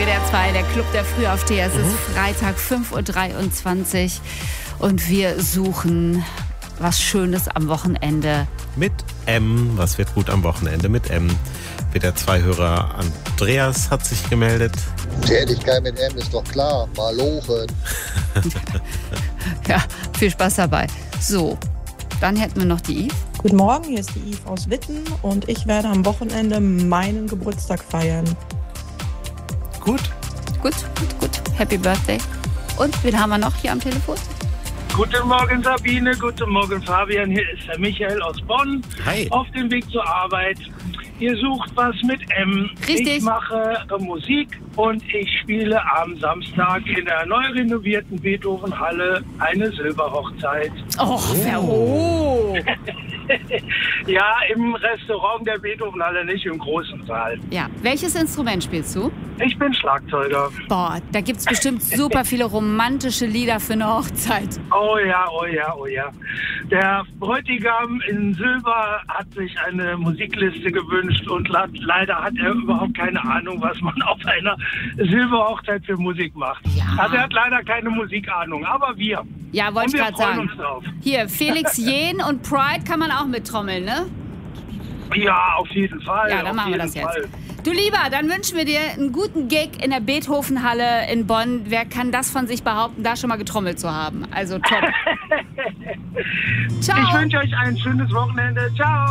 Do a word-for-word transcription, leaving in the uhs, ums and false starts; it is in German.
W D R zwei, der Club der Frühaufsteher. Es mhm. ist Freitag, fünf Uhr dreiundzwanzig und wir suchen was Schönes am Wochenende. Mit M. Was wird gut am Wochenende mit M? W D R zwei-Hörer Andreas hat sich gemeldet. Tätigkeit mit M ist doch klar. Malochen. Ja, viel Spaß dabei. So, dann hätten wir noch die Yves. Guten Morgen, hier ist die Yves aus Witten und ich werde am Wochenende meinen Geburtstag feiern. Gut. Gut, gut, gut. Happy Birthday. Und wen haben wir noch hier am Telefon? Guten Morgen Sabine, guten Morgen Fabian, hier ist der Michael aus Bonn. Hi. Auf dem Weg zur Arbeit. Ihr sucht was mit M. Richtig. Ich mache Musik und ich spiele am Samstag in der neu renovierten Beethoven-Halle eine Silberhochzeit. Och, oh. Ja, im Restaurant der Beethoven-Halle, nicht im großen Saal. Ja, welches Instrument spielst du? Ich bin Schlagzeuger. Boah, da gibt's bestimmt super viele romantische Lieder für eine Hochzeit. Oh ja, oh ja, oh ja. Der Bräutigam in Silber hat sich eine Musikliste gewünscht und leider hat er überhaupt keine Ahnung, was man auf einer Silberhochzeit für Musik macht. Ja. Also er hat leider keine Musikahnung, aber wir. Ja, wollte ich gerade sagen. Uns drauf. Hier, Felix Jähn und Pride kann man auch mittrommeln, ne? Ja, auf jeden Fall. Ja, dann machen wir das jetzt. Fall. Du Lieber, dann wünschen wir dir einen guten Gig in der Beethoven-Halle in Bonn. Wer kann das von sich behaupten, da schon mal getrommelt zu haben? Also top. Ciao. Ich wünsche euch ein schönes Wochenende. Ciao.